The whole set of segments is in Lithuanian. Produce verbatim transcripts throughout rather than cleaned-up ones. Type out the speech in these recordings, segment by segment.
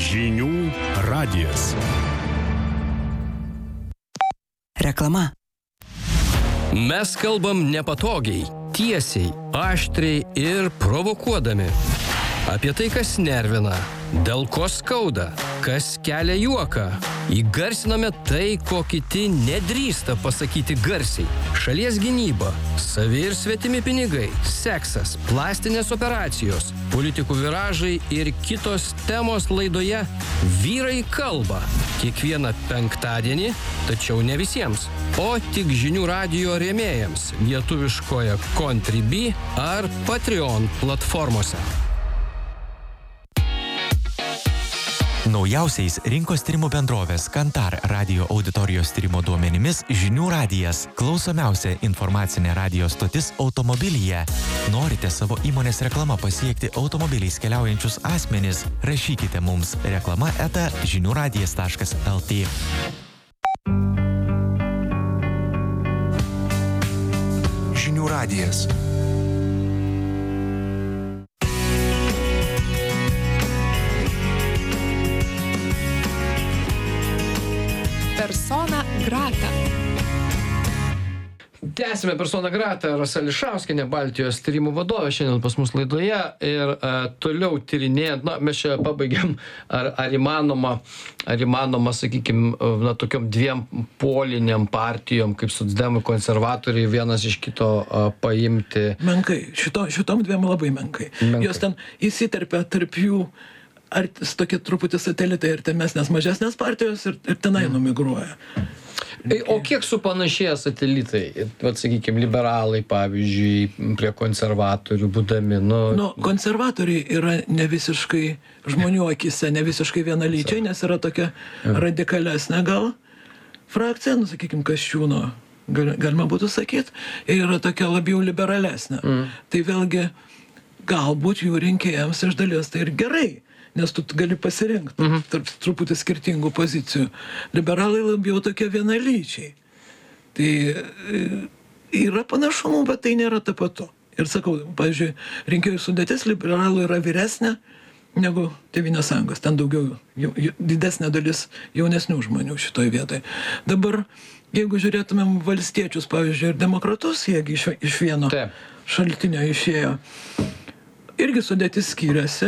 Žinių radijas. Reklama. Mes kalbam nepatogiai, tiesiai, aštriai ir provokuodami. Apie tai, kas nervina, dėl ko skauda, kas kelia juoką. Įgarsiname tai, ko kiti nedrįsta pasakyti garsiai. Šalies gynyba, savi ir svetimi pinigai, seksas, plastinės operacijos, politikų viražai ir kitos temos laidoje Vyrai kalba. Kiekvieną penktadienį, tačiau ne visiems, o tik Žinių radijo rėmėjams lietuviškoje Contribui ar Patreon platformose. Naujausiais rinkos tyrimų bendrovės Kantar radio auditorijos tyrimo duomenimis Žinių radijas – klausomiausia informacinė radio stotis automobilyje. Norite savo įmonės reklama pasiekti automobiliais keliaujančius asmenis? Rašykite mums reklama eta žiniųradijas taškas lt. Žinių radijas. Persona grata. Tęsime Persona grata. Rasa Ališauskienė, Baltijos tyrimų vadovė, šiandien pas mus laidoje ir a, toliau tyrinėjant, na, mes čia pabaigiam, ar, ar įmanoma, ar įmanoma, sakykime, na, tokiom dviem poliniam partijom, kaip socdemai, konservatoriai, vienas iš kito a, paimti. Menkai, Šito, šitom dviem labai menkai. menkai. Jos ten įsiterpia tarp jų ar tokie truputį satelitai ir temesnės mažesnės partijos ir, ir tenai mm. numigruoja. O kiek supanašėja satelitai? Vat, sakykime, liberalai, pavyzdžiui, prie konservatorių būdami. Nu, nu, konservatoriai yra ne visiškai žmonių akise, ne visiškai vienalyčiai, nes yra tokia mm. radikalesnė gal frakcija, nu, sakykime, Kasčiūno, gal, galima būtų sakyti, ir yra tokia labiau liberalesnė. Mm. Tai vėlgi, galbūt jų rinkėjams iš dalies tai ir gerai. Nes tu gali pasirinkti mhm. tarp truputį skirtingų pozicijų. Liberalai labiau tokie vienalyčiai. Tai yra panašumų, bet tai nėra tapatu. Ir sakau, pavyzdžiui, rinkėjų sudėtis liberalų yra vyresnė negu Tėvynės sąjungos. Ten daugiau, jau, didesnė dalis jaunesnių žmonių šitoj vietoje. Dabar, jeigu žiūrėtumėm valstiečius, pavyzdžiui, ir demokratus, jeigu iš, iš vieno Taip. šaltinio išėjo, irgi sudėtis skiriasi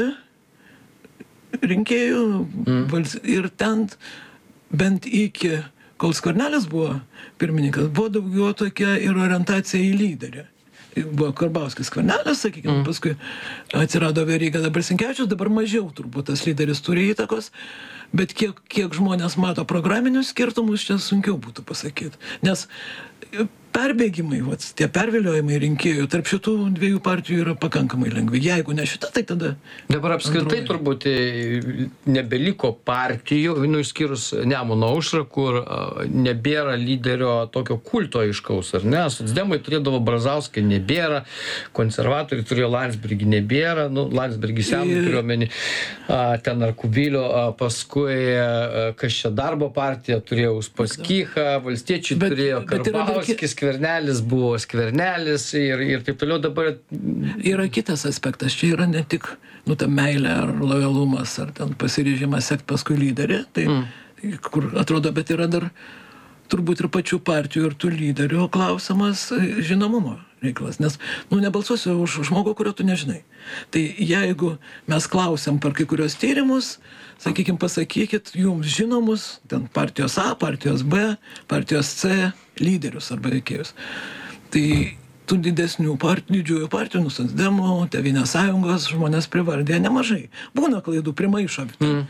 rinkėjų mm. ir ten bent iki, kol Skvernelis buvo pirmininkas, buvo daugiau tokia ir orientacija į lyderį. Buvo Karbauskis, Skvernelis, sakykime, mm. paskui atsirado Veryga, dabar Sinkevičius, dabar mažiau turbūt tas lyderis turi įtakos, bet kiek, kiek žmonės mato programinius skirtumus, čia sunkiau būtų pasakyti. Nes perbėgimai, vat, tie perviliojimai rinkėjų tarp šitų dviejų partijų yra pakankamai lengvi. Jeigu ne šita, tai tada... Dabar apskritai antroji. Turbūt nebeliko partijų, nu, išskyrus Nemuno aušrą, kur nebėra lyderio tokio kulto aiškaus, ar ne? Socdemai turėdavo Brazauską, nebėra, konservatoriai turėjo Landsbergį, nebėra, nu, Landsbergį seną turiuomenį, ten ar Kubilio, paskui kas čia Darbo partija turėjo Uspaskichą, valstiečiai bet, turėjo Karbauskis, Skvernelis buvo Skvernelis ir, ir taip toliau dabar... Yra kitas aspektas, čia yra ne tik, nu, ta meilė ar lojalumas, ar ten pasiryžimas sekti paskui lyderį, tai mm. kur atrodo, bet yra dar turbūt ir pačių partijų ir tų lyderių klausimas žinomumo reikalas, nes, nu, nebalsuosiu už žmogų, kurio tu nežinai. Tai jeigu mes klausiam per kai kurios tyrimus, sakykime, pasakykit jums žinomus, ten partijos A, partijos B, partijos C lyderius arba veikėjus. Tai tų didesnių partijų, didžiųjų partijų, nu, socdemų, Tėvynės sąjungos žmonės privardė nemažai. Būna klaidų, primaišo. Mm.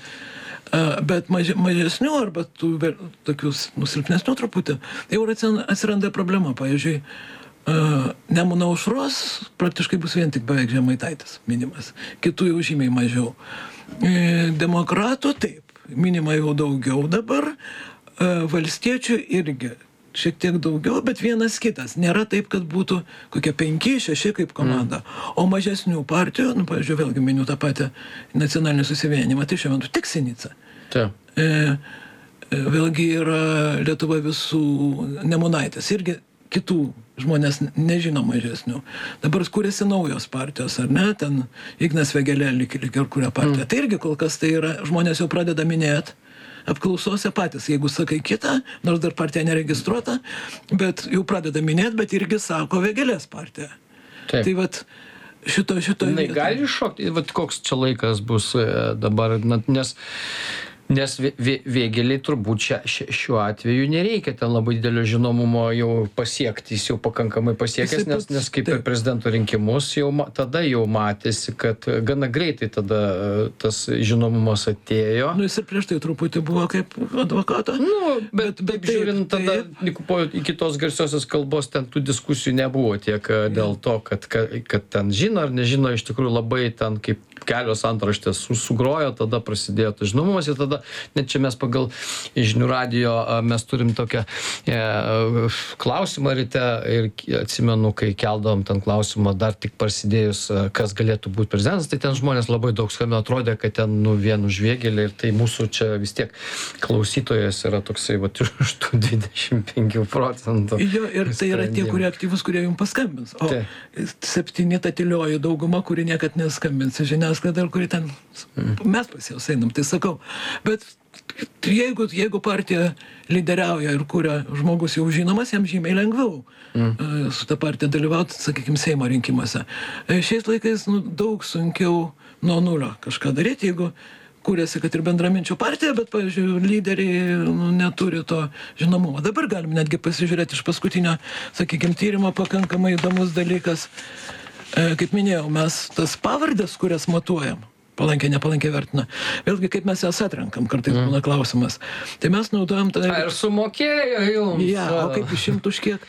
Bet maž, mažesnių arba tų tokius nusilpnesnių truputį, jau atsiranda problema. Pavyzdžiui, Nemuno aušros praktiškai bus vien tik beveik Žemaitaitis minimas. Kitų jau žymiai mažiau. Demokratų taip, minima jau daugiau dabar. Valstiečių irgi šiek tiek daugiau, bet vienas kitas. Nėra taip, kad būtų kokie penki, šeši kaip komanda. Mm. O mažesnių partijų, nu, pavyzdžiui, vėlgi miniu tą patį nacionalinį susivienimą, tai šiuo metu tik Sinica. Taip. E, vėlgi yra Lietuva visų Nemunaitis. Irgi kitų žmonės nežino mažesnių. Dabar kūrėsi naujos partijos, ar ne? Ten Ignas Vėgėlė lyg ir kuria partiją. Mm. Tai irgi kol kas tai yra, žmonės jau pradeda minėti apklausose patys. Jeigu sakai kitą, nors dar partija neregistruota, bet jau pradeda minėti, bet irgi sako Vėgėlės partija. Taip. Tai vat šito, šito... Jis gali iššokti, vat koks čia laikas bus dabar, nes... Nes Vėgėlei turbūt šia, šiuo atveju nereikia ten labai didelio žinomumo jau pasiekti, jis jau pakankamai pasiekęs, nes, nes kaip ir prezidento rinkimus, jau, tada jau matėsi, kad gana greitai tada tas žinomumas atėjo. Nu, jis ir prieš tai truputį buvo kaip advokato. Nu, bet, bet, bet taip, žiūrint, tada taip. Po iki tos garsiosios kalbos ten tų diskusijų nebuvo tiek dėl to, kad, kad, kad ten žino ar nežino, iš tikrųjų labai ten kaip kelios antraštės sugrojo, tada prasidėjo tas žinomumas ir tada net čia mes pagal Žinių radijo mes turim tokią e, klausimą ryte ir atsimenu, kai keldavom ten klausimą dar tik prasidėjus, kas galėtų būti prezidentas, tai ten žmonės labai daug skambino, atrodė, kad ten nu vien už Vėgėlę ir tai mūsų čia vis tiek klausytojas yra toksai, va, iš tų dvidešimt penkių procentų. Jo, ir tai yra tie, kurie aktyvus, kurie jums paskambins. O tai. septyni ta tylioji dauguma, kuri niekad neskambins žiniasklaida, kuri ten mes pas juos einam, tai sakau. Bet jeigu, jeigu partija lyderiauja ir kuria žmogus jau žinomas, jam žymiai lengviau mm. su ta partija dalyvauti, sakykime, Seimo rinkimuose. Šiais laikais nu, daug sunkiau nuo nulio kažką daryti, jeigu kūrėsi, kad ir bendraminčių partija, bet, pavyzdžiui, lyderiai nu, neturi to žinomumo. Dabar galim netgi pasižiūrėti iš paskutinio, sakykime, tyrimo pakankamai įdomus dalykas. Kaip minėjau, mes tas pavardės, kurias matuojam, palankiai, nepalankiai vertina. Vėlgi, kaip mes jas atrenkam, kartais būna klausimas. Tai mes naudojam... Tai... Ar sumokėjo jums? Ja, o kaip išimt už kiek?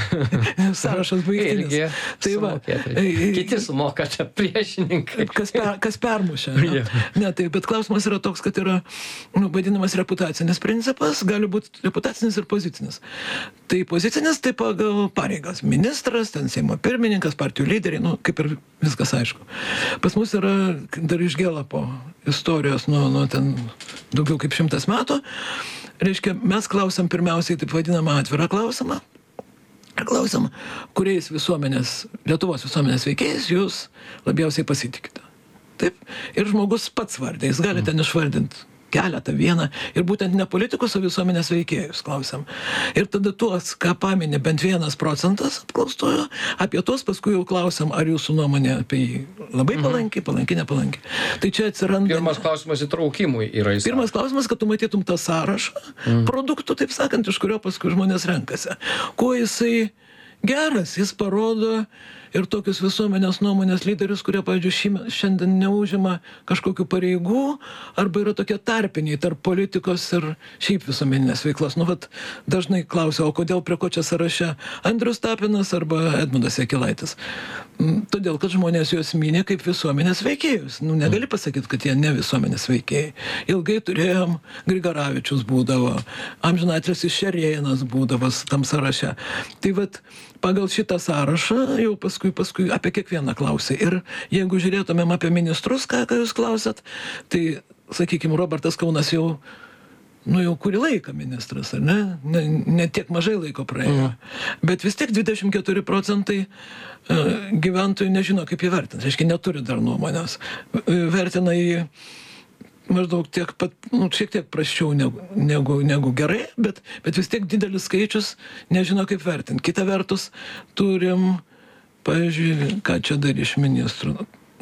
Sąrašas baigtinis. Tai va, kiti sumoka, čia priešininkai. Kas, per, kas permušia. Ne? Yeah. Ne, tai, bet klausimas yra toks, kad yra nu, vadinamas reputacinis principas, gali būti reputacinis ir pozicinis. Tai pozicinis, tai pagal pareigas. Ministras, ten Seimo pirmininkas, partijų lyderiai, nu, kaip ir viskas aišku. Pas mus yra dar iš Gelapo istorijos nuo, nuo ten daugiau kaip šimtas metų. Reiškia, mes klausam pirmiausiai taip vadinamą atvirą klausimą. Klausim, kuriais visuomenės, Lietuvos visuomenės veikėjais jūs labiausiai pasitikite. Taip. Ir žmogus pats vardė, jis gali ten išvardinti keletą, vieną, ir būtent ne politikus, o visuomenės veikėjus klausiam. Ir tada tuos, ką paminė bent vienas procentas apklaustojo, apie tuos paskui jau klausiam, ar jūsų nuomonė apie jį labai palanki, palanki, nepalanki. Tai čia atsiranda... Pirmas klausimas įtraukimui yra įsakyti. Pirmas klausimas, kad tu matytum tą sąrašą mm. produktų, taip sakant, iš kurio paskui žmonės renkasi. Kuo jisai geras, jis parodo ir tokius visuomenės nuomonės lyderius, kurie, pavyzdžiui, šiandien neužima kažkokių pareigų, arba yra tokie tarpiniai tarp politikos ir šiaip visuomeninės veiklos. Nu, vat, dažnai klausia, o kodėl prie ko čia sąraše Andrius Tapinas arba Edmundas Jakilaitis? Todėl, kad žmonės juos minė kaip visuomenės veikėjus. Nu, negali pasakyti, kad jie ne visuomenės veikėjai. Ilgai turėjom, Grigaravičius būdavo, amžinatilsis Šerėjinas būdavo tam sąraše. Tai vat, pagal šitą sąrašą jau paskui, paskui apie kiekvieną klausė. Ir jeigu žiūrėtumėm apie ministrus, ką, ką jūs klausėt, tai, sakykime, Robertas Kaunas jau, nu, jau kurį laiką ministras, ar ne? Ne, ne tiek mažai laiko praėjo. Mm. Bet vis tiek dvidešimt keturi procentai gyventojų nežino, kaip jį vertins. Reiškia, neturi dar nuomonės. Vertina jį maždaug tiek pat, nu, šiek tiek prasčiau negu, negu, negu gerai, bet, bet vis tiek didelis skaičius nežino, kaip vertinti. Kita vertus, turim, pavyzdžiui, ką čia dar iš ministrų.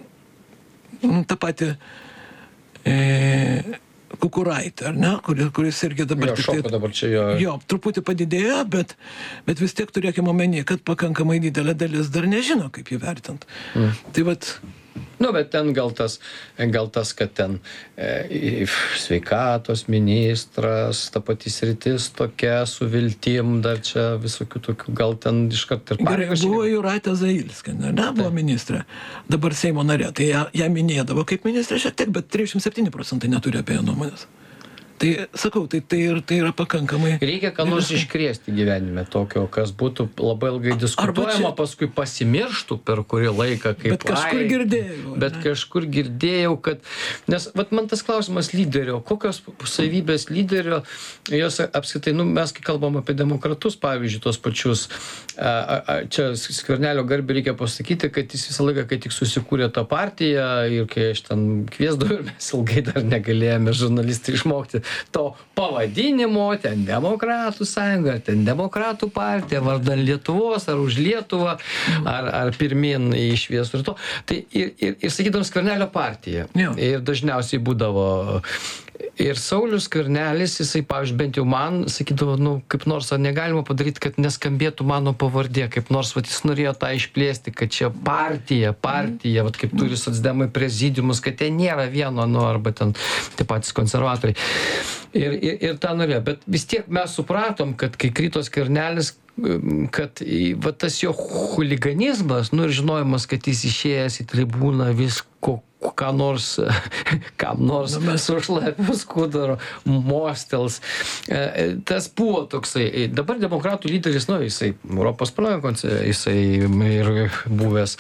Nu, tą patį e, Kukuraitį, ar ne, kuris, kuris irgi dabar... Jo, šoko dabar čia jo... Jo, truputį padidėjo, bet, bet vis tiek turėkime omeny, kad pakankamai didelė dalis dar nežino, kaip jį vertinti. Mm. Tai vat... Nu, bet ten gal tas, gal tas kad ten e, sveikatos ministras, ta pati sritis tokia, su viltim, dar čia visokių tokių, gal ten iškart ir pareigos. Buvo Jūratė Zailskė, ne, ne, buvo ministrė, dabar Seimo narė, tai ją, ją minėdavo kaip ministrė šiek tiek, bet trisdešimt septyni procentai neturi apie ją nuomonės. Tai sakau, tai, tai, ir, tai yra pakankamai... Reikia ką nors iškrėsti gyvenime tokio, kas būtų labai ilgai diskutuojama, čia... paskui pasimirštų per kurį laiką. Kaip, bet kažkur ai, girdėjau. Bet ne? kažkur girdėjau, kad... Nes vat, man tas klausimas lyderio, kokios savybės lyderio, jos apskritai, nu, mes kai kalbam apie demokratus, pavyzdžiui, tos pačius, a, a, čia Skvernelio garbį reikia pasakyti, kad jis visą laiką, kai tik susikūrė tą partiją ir kai aš ten kviesdavau ir mes ilgai dar negalėjome žurnalistai išmokti to pavadinimo, ten Demokratų sąjunga, ten Demokratų partija, vardan Lietuvos, ar už Lietuvą, ar, ar pirmin į šviesų ir to. Tai ir, ir, ir sakydam Skvernelio partija. Jo. Ir dažniausiai būdavo... Ir Saulius Skvernelis, jisai, pavyzdžiui, bent jau man sakydavo, nu, kaip nors, ar negalima padaryti, kad neskambėtų mano pavardė, kaip nors, vat, jis norėjo tą išplėsti, kad čia partija, partija, vat, kaip turi socdemai prezidiumus, kad ten nėra vieno, nu, arba ten tie patys konservatoriai. Ir, ir, ir tą norėjo, bet vis tiek mes supratom, kad kai krito Skvernelis, kad va, tas jo chuliganizmas, nu, ir žinojimas, kad jis išėjęs į tribūną visko, ką nors, kam nors nu, mes... su šlapiu skuduru mostels. Tas buvo toksai. Dabar demokratų lyderis, nu, jisai Europos parlamento, jisai ir buvęs,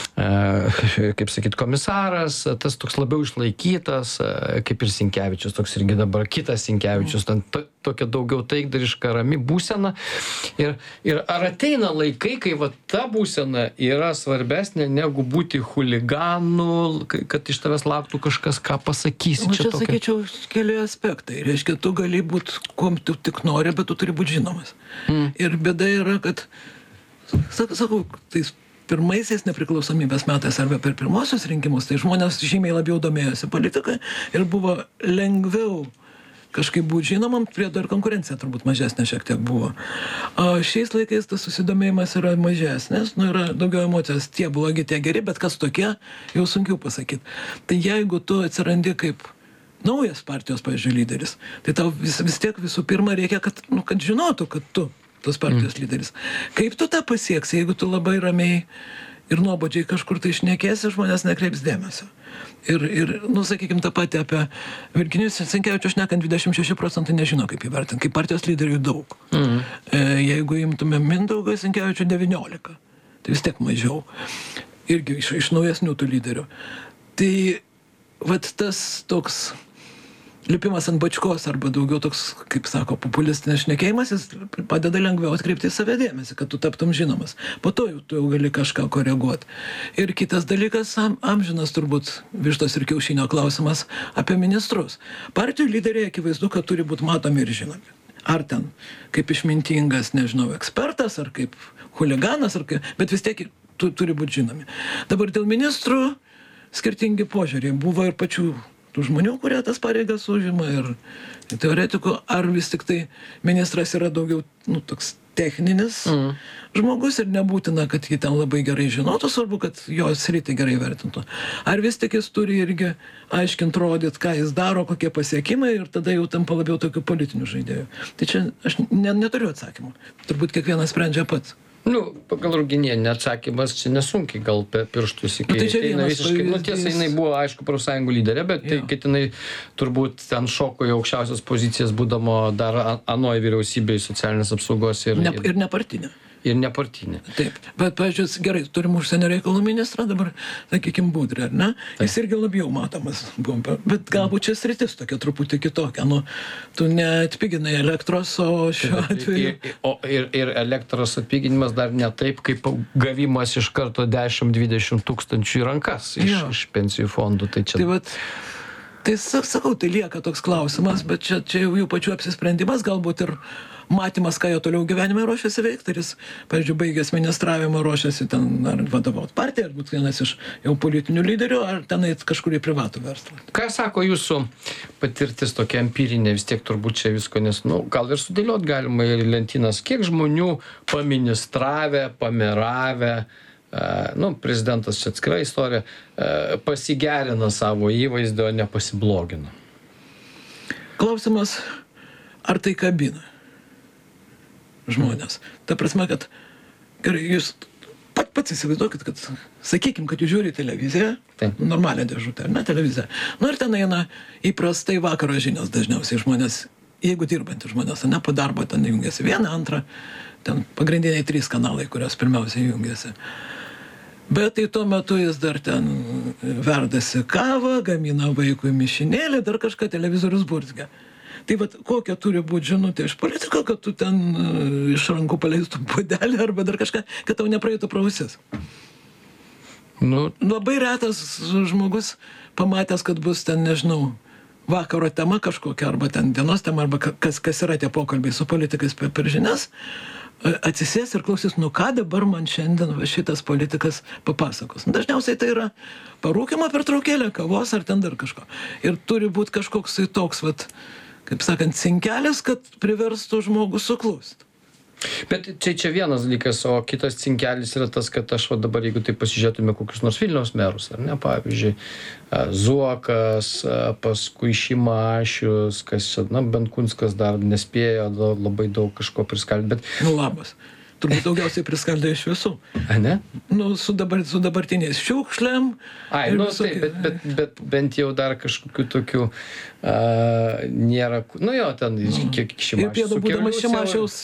kaip sakyt, komisaras, tas toks labiau išlaikytas, kaip ir Sinkevičius, toks irgi dabar kitas Sinkevičius, ten to, tokia daugiau taikdariška rami būsena. Ir, ir ar ateina laikai, kai va ta būsena yra svarbesnė negu būti chuliganu, kad iš tavęs lauktų kažkas, ką pasakysi. Čia, čia čia sakyčiau, keli aspektai. Reiškia, tu gali būti, kuom tu tik nori, bet tu turi būti žinomas. Mm. Ir bėda yra, kad, sakau, tais pirmaisiais nepriklausomybės metais arba per pirmosius rinkimus, tai žmonės žymiai labiau domėjosi politiką ir buvo lengviau kažkaip būti žinomam, prie dar konkurencija turbūt mažesnė šiek tiek buvo. O šiais laikais tas susidomėjimas yra mažesnis, nu yra daugiau emocijos, tie blogi, tie geri, bet kas tokie, jau sunkiau pasakyti. Tai jeigu tu atsirandi kaip naujas partijos, pavyzdžiui, lyderis, tai tau vis, vis tiek visų pirma reikia, kad, nu, kad žinotų, kad tu tos partijos mm. lyderis. Kaip tu tą pasieksi, jeigu tu labai ramiai ir nuobodžiai kažkur tai šnekėsi, žmonės nekreips dėmesio. Ir, ir nu, sakykime, tą patį apie Virginijus Sinkevičių šnekant, dvidešimt šeši procentai nežino, kaip įvertinti, kaip partijos lyderių daug. Mm. E, jeigu imtume Mindaugą Sinkevičių devyniolika, tai vis tiek mažiau. Irgi iš, iš naujesnių tų lyderių. Tai vat tas toks lipimas ant bačkos arba daugiau toks, kaip sako, populistinis šnekėjimas, jis padeda lengviau atkreipti į save dėmesį, kad tu taptum žinomas. Po to jau tu jau gali kažką koreguoti. Ir kitas dalykas, am, amžinas turbūt vištos ir kiaušinio klausimas apie ministrus. Partijų lyderiai akivaizdu, kad turi būti matomi ir žinomi. Ar ten kaip išmintingas, nežinau, ekspertas, ar kaip chuliganas, ar kaip, bet vis tiek tu, turi būti žinomi. Dabar dėl ministrų skirtingi požiūriai. Buvo ir pačių tų žmonių, kurie tas pareigas užima, ir teoretikų, ar vis tik tai ministras yra daugiau, nu, toks techninis mm. žmogus ir nebūtina, kad jį ten labai gerai žinotų, svarbu, kad jo sritį gerai vertintų. Ar vis tik jis turi irgi aiškint, rodyt, ką jis daro, kokie pasiekimai, ir tada jau tampa labiau tokių politinių žaidėjų. Tai čia aš ne, neturiu atsakymų. Turbūt kiekvienas sprendžia pats. Nu, pagal Ruginienę atsakymas čia nesunkiai gal per pirštus iki... Nu, tai čia vienas visiškai, nu, tiesa, jinai buvo, aišku, profsąjungų lyderė, bet tai, kad jinai turbūt ten šoko į aukščiausias pozicijas, būdamo dar anoj vyriausybėj socialinės apsaugos ir... Ne, ir nepartinė. Ir nepartinė. Taip, bet, pavyzdžiui, gerai, turim užsienio reikalų ministrą, dabar, sakykim, Budrį, ar ne? Jis irgi labiau matomas buvo, bet galbūt čia sritis tokia truputį kitokia. Nu, tu neatpiginai elektros, o šiuo atveju... Ir, o, ir, ir elektros atpiginimas dar ne taip, kaip gavimas iš karto dešimt dvidešimt tūkstančių į rankas iš, Jo. iš pensijų fondų. Tai čia... Tai vat, tai sakau, tai lieka toks klausimas, bet čia, čia jau jų pačių apsisprendimas, galbūt ir matymas, ką jo toliau gyvenime ruošiasi veikti, ir jis, pavyzdžiui, baigęs ministravimą, ruošiasi ten ar vadovauti partiją, ar būt vienas iš jau politinių lyderių, ar ten eit kažkur į privatų verslą. Ką sako jūsų patirtis tokia empirinė, vis tiek turbūt čia visko, nes, nu, gal ir sudėliot galima į lentynas, kiek žmonių paministravę, pameravę, uh, nu, prezidentas čia atskira istorija, uh, pasigerina savo įvaizdį, o nepasiblogina. Klausimas, ar tai kabina žmonės. Ta prasme, kad gerai, jūs pat pats įsivaizduokit, kad sakykim, kad jūs žiūri televiziją Taip. Normalią dėžutę, ar ne, televiziją. Nu ir ten eina įprastai vakaro žinios dažniausiai žmonės, jeigu dirbantys žmonės, ne, po darbo ten jungiasi vieną, antrą, ten pagrindiniai trys kanalai, kurios pirmiausiai jungiasi. Bet tai tuo metu jis dar ten verdasi kavą, gamina vaikui mišinėlį, dar kažką televizorius burzgia. Tai vat, kokia turi būti žinutė iš politiko, kad tu ten iš rankų paleistų puodelį arba dar kažką, kad tau nepraeitų pro ausis. Nu, Labai retas žmogus pamatęs, kad bus ten, nežinau, vakaro tema kažkokia, arba ten dienos tema, arba kas, kas yra tie pokalbiai su politikais per, per žinias, atsisės ir klausys, nu ką dabar man šiandien va, šitas politikas papasakos. Dažniausiai tai yra parūkymo pertraukėlė, kavos ar ten dar kažko. Ir turi būti kažkoks toks, vat, kaip sakant, cinkelis, kad priverstų žmogų suklust. Bet čia, čia vienas dalykas, o kitas cinkelis yra tas, kad aš va dabar, jeigu tai pasižiūrėtume kokius nors Vilniaus merus, ar ne, pavyzdžiui, Zuokas, paskui Šimašius, kas, na, Benkunskas dar nespėjo labai daug kažko priskalbti, bet... Nu labas. Turbūt daugiausiai priskaldė iš visų. A, ne? Nu, su, dabar, su dabartiniais šiukšlėm. Ai, nu, taip, bet, bet, bet bent jau dar kažkokių tokių uh, nėra... Nu jo, ten nu. Kiek Šimašius... Ir pėdo būdamas Šimašiaus...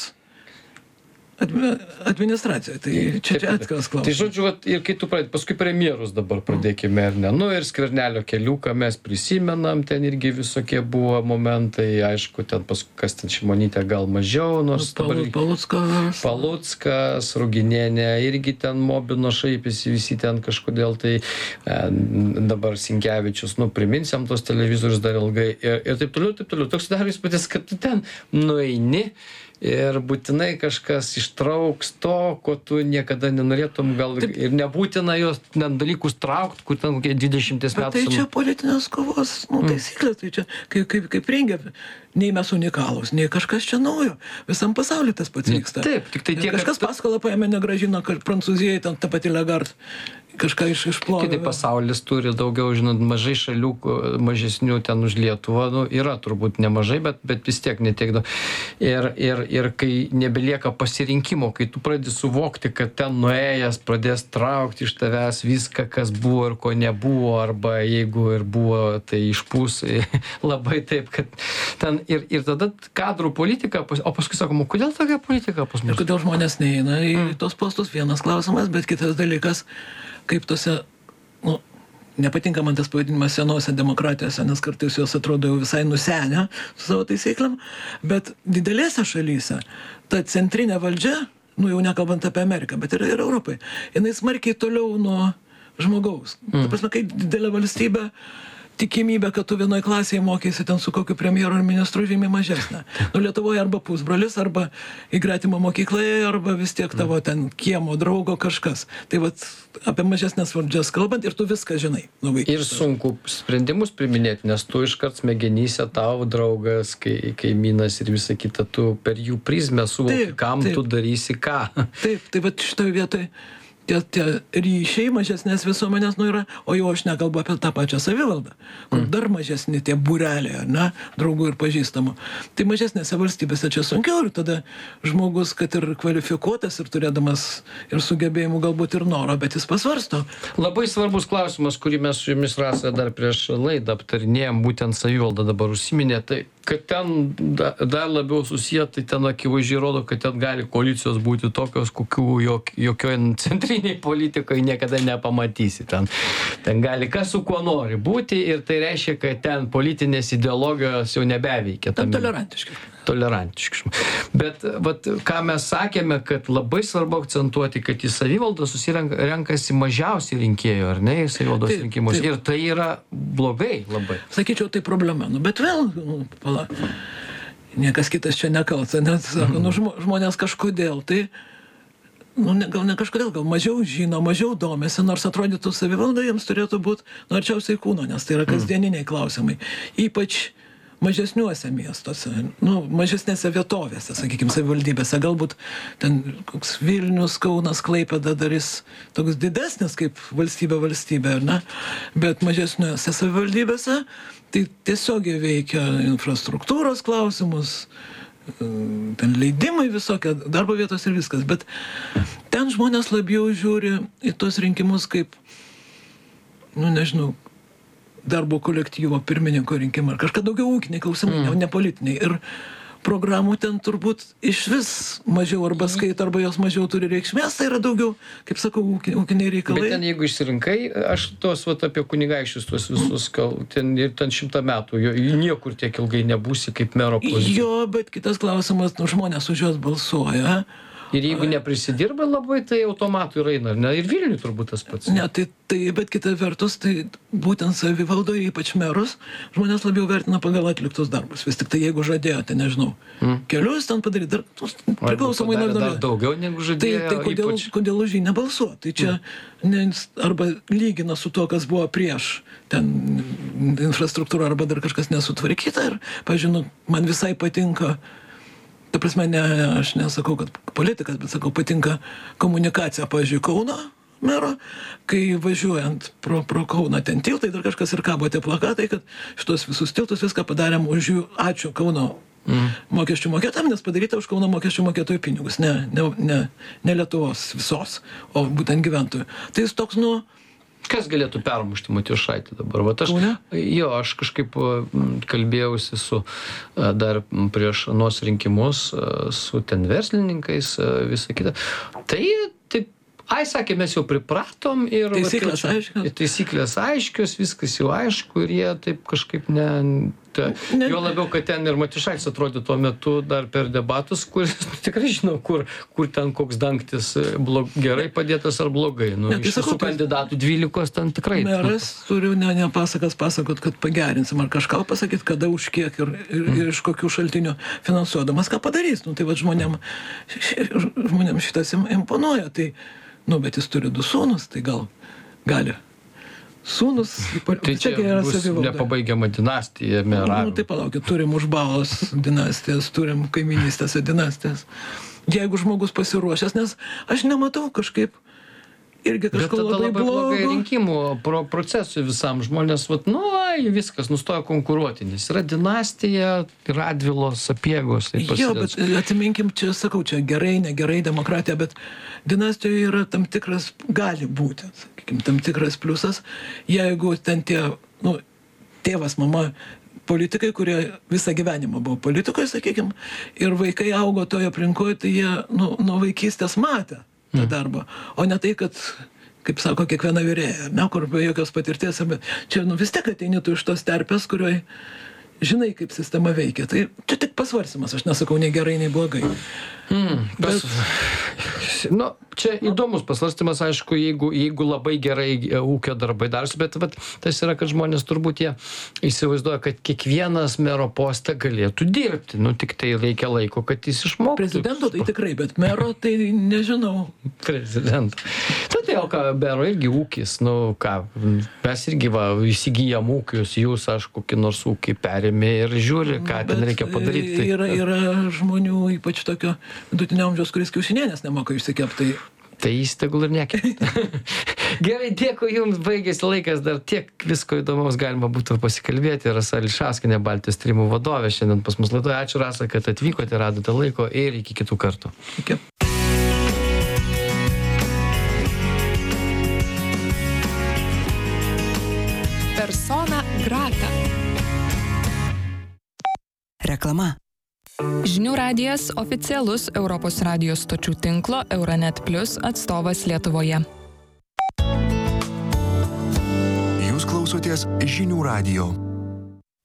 administracija, tai čia, čia atskiras klausimas. Tai žodžiu, vat, ir kai tu pradėt, paskui premjerus dabar pradėkime, ar ne, nu ir Skvernelio keliuką mes prisimenam, ten irgi visokie buvo momentai, aišku, ten paskui, kas ten Šimonytė gal mažiau, nors Pal, dabar... Paluckas. Paluckas, Ruginienė, irgi ten mobino šaipėsi, visi ten kažkodėl, tai e, dabar Sinkevičius, nu, priminsiam tos televizorius dar ilgai, ir, ir taip toliau, taip toliau, toks dar įspūdis, kad tu ten nueini, ir būtinai kažkas ištrauks to, ko tu niekada nenorėtum, gal Taip. Ir nebūtina jos ten dalykus traukti, kur ten dvidešimties metų. Bet tai čia politinės kovos nu, taisyklės, tai čia kaip, kaip, kaip rengia, nei mes unikalūs, nei kažkas čia naujo. Visam pasauliu tas pats vyksta. Taip, tik tai tiek, kažkas kad... paskolą paėmė, negrąžino, kad Prancūzijai ten ta pati Lagarde kažką iš, išplovė. Kitai pasaulis turi daugiau, žinot, mažai šalių, mažesnių ten už Lietuvą, nu, yra turbūt nemažai, bet, bet vis tiek netiek daug. Ir, ir, ir kai nebelieka pasirinkimo, kai tu pradedi suvokti, kad ten nuėjęs pradės traukti iš tavęs viską, kas buvo ir ko nebuvo, arba jeigu ir buvo, tai išpūs labai taip, kad ten ir, ir tada kadrų politika, o paskui sakoma, kodėl tokia politika pas mus? Ir kodėl žmonės neina į mm. tos postus, vienas klausimas, bet kitas dalykas, kaip tose, nu, nepatinka man tas pavadinimas senose demokratijose, nes kartais jos atrodo jau visai nusenę su savo taisyklėm, bet didelėse šalyse ta centrinė valdžia, nu jau nekalbant apie Ameriką, bet ir, ir Europai, jinai smarkiai toliau nuo žmogaus. Mm. Ta prasme, kai didelė valstybė, tikimybė, kad tu vienoj klasėje mokysi ten su kokiu premjeru ar ministru žymiai mažesnė. Nu, Lietuvoje arba pusbrolis, arba į gretimą mokyklą, arba vis tiek tavo ten kiemo draugo kažkas. Tai vat apie mažesnės valdžias kalbant ir tu viską žinai. Nu, ir sunku sprendimus priminėti, nes tu iškart smegenyse tavo draugas, kai, kaimynas ir visa kita, tu per jų prizmę suvoki, kam taip. Tu darysi ką. Taip, tai vat šitoje vietoje tie, tie ryšiai mažesnės visuomenės nu yra, o jau aš nekalbu apie tą pačią savivaldą, kur mm. dar mažesni tie būreliai, ne, draugų ir pažįstamų. Tai mažesnėse valstybėse čia sunkiau ir tada žmogus, kad ir kvalifikuotas ir turėdamas ir sugebėjimų galbūt ir noro, bet jis pasvarsto. Labai svarbus klausimas, kurį mes su jumis Rasa dar prieš laidą aptarinėjom, būtent savivalda dabar užsiminė, tai kad ten da, dar labiau susiję, tai ten akivaizdžiai rodo, kad ten gali koalicijos būti tokios, kokių jok, jokioje centriniai politikai niekada nepamatysi. Ten, ten gali kas su kuo nori būti ir tai reiškia, kad ten politinės ideologijos jau nebeveikia. Ten tolerantiški. Tolerantiški. Bet vat, ką mes sakėme, kad labai svarbu akcentuoti, kad į savivaldą susirenkasi mažiausiai rinkėjų, ar ne, į savivaldos taip, rinkimus. Taip. Ir tai yra blogai labai. Sakyčiau, tai problema. Nu, bet vėl, nu, pala, niekas kitas čia nekalta, net sako, nu, žmonės kažkodėl, tai, nu, ne, gal ne kažkodėl, gal mažiau žino, mažiau domėsi, nors atrodytų savivalda jiems turėtų būti, nu, arčiausiai kūno, nes tai yra kasdieniniai klausimai. Ypač mažesniuose miestuose, nu, mažesnėse vietovėse, sakykime, savivaldybėse, galbūt ten koks Vilnius, Kaunas, Klaipėda darys toks didesnis kaip valstybė valstybė, ne? Bet mažesniuose savivaldybėse tai tiesiogiai veikia infrastruktūros klausimus, ten leidimai visokie, darbo vietos ir viskas, bet ten žmonės labiau žiūri į tos rinkimus kaip nu nežinau, darbo kolektyvo pirmininko rinkimą, ar kažką daugiau ūkiniai klausimai, mm. ne, ne politiniai. Ir programų ten turbūt iš vis mažiau arba skaito, arba jos mažiau turi reikšmės, tai yra daugiau, kaip sakau, ūkiniai reikalai. Bet ten jeigu išsirinkai, aš tos vat, apie kunigaikščius tuos visus, kal, ten ir ten šimtą metų, jo, niekur tiek ilgai nebūsi kaip mero pozicija. Jo, bet kitas klausimas, nu, žmonės už juos balsuoja. Ir jeigu neprisidirba labai, tai automatų ir eina, ne? Ir Vilniui turbūt tas pats. Ne, tai, tai bet kita vertus, tai būtent savivaldoje, ypač merus, žmonės labiau vertina pagal atliktus darbus. Vis tik tai jeigu žadėjote, nežinau, mm. kelius ten padaryti, dar priklausomai nuo dar daugiau negu žadėjo. Tai, tai kodėl, ypač... kodėl už jį nebalsuo? Tai čia mm. ne, arba lygina su to, kas buvo prieš ten infrastruktūra, arba dar kažkas nesutvarkyta. Ir, pavyzdžiui, man visai patinka. Ta prasme, ne, aš nesakau, kad politikas, bet sakau, patinka komunikacija, pavyzdžiui, Kauno mero, kai važiuojant pro, pro Kauną ten tiltai, dar kažkas ir kabo tie plakatai, kad šitos visus tiltus viską padarėm už jų, ačiū Kauno mm. mokesčių mokėtam, nes padaryta už Kauno mokesčių mokėtojų pinigus, ne, ne, ne, ne Lietuvos visos, o būtent gyventojų. Tai jis toks, nu, kas galėtų permušti Matijošaitį dabar? Vat aš, jo, aš kažkaip kalbėjausi su dar prieš anuos rinkimus su ten verslininkais, visą kitą. Tai, taip, ai, sakė, mes jau pripratom ir... Taisyklės aiškios. Taisyklės aiškios, viskas jau aišku ir jie taip kažkaip ne... Ta, ne. Jo labiau, kad ten ir Matijošaitis atrodė tuo metu dar per debatus, kur tikrai žinau, kur, kur ten koks dangtis blog, gerai padėtas ar blogai. Nu, ne, iš visų kandidatų dvylikos ten tikrai. Meras turi ne, ne pasakas pasakot, kad pagerinsim ar kažką pasakyti, kada už kiek ir, ir, mm. ir iš kokių šaltinių finansuodamas, ką padarys. Nu, tai va žmonėm, žmonėm šitas imponuoja. Tai, nu, bet jis turi du sūnus, tai gal gali. Sūnus, tai čia bus nepabaigiama dinastija merą. Nu, tai palaukit, turim užbalos dinastijas, turim kaiminystės dinastijas. Jeigu žmogus pasiruošęs, nes aš nematau kažkaip irgi kažko labai, labai blogo. blogai rinkimų pro, procesui visam žmonės, vat, nu, ai, viskas, nustojo konkuruoti, nes yra dinastija, Radvilos, Sapiegos. Tai jo, bet atsiminkim, čia sakau, čia gerai, negerai demokratija, bet dinastijoje yra tam tikras, gali būti, sakykim, tam tikras pliusas, jeigu ten tie, nu, tėvas, mama, politikai, kurie visą gyvenimą buvo politikoje, sakykim, ir vaikai augo toje aplinkoje, tai jie, nu, nuo vaikystės matė tą darbą, o ne tai, kad, kaip sako, kiekviena vyrėja, ne, kur be jokios patirties, bet čia, nu, vis tiek ateini tu iš tos terpės, kurioje žinai, kaip sistema veikia. Tai čia tik pasvarsimas, aš nesakau nei gerai, nei blogai. Mm, bet, nu, čia įdomus pasvarstymas, aišku, jeigu, jeigu labai gerai ūkio darbai darosi, bet, bet tas yra, kad žmonės turbūt jie įsivaizduoja, kad kiekvienas mero postą galėtų dirbti, nu, tik tai reikia laiko, kad jis išmoktų. Prezidento tai tikrai, bet mero tai nežinau. Prezidento. Tai tai, o ką, mero irgi ūkis, nu, ką, mes irgi, va, įsigijam ūkius, jūs, aš, kokį nors ūkį perėmė ir žiūri, ką bet ten reikia padaryti. Tai, yra, yra žmonių, ypač tokio vidutinio amžiaus, kuris kiaušinienės nemoka išsikepti. Tai jis tegul ir nekepti. Gerai, dėkui jums, baigėsi laikas, dar tiek visko įdomaus galima būtų pasikalbėti. Rasa Ališauskienė, Baltijos tyrimų vadovė, šiandien pas mus laidoje. Ačiū, Rasa, kad atvykote, radote laiko ir iki kitų kartų. Iki. Persona grata. Reklama. Žinių radijas oficialus Europos radijos stočių tinklo Euronet Plus atstovas Lietuvoje. Jūs klausotės Žinių radijo.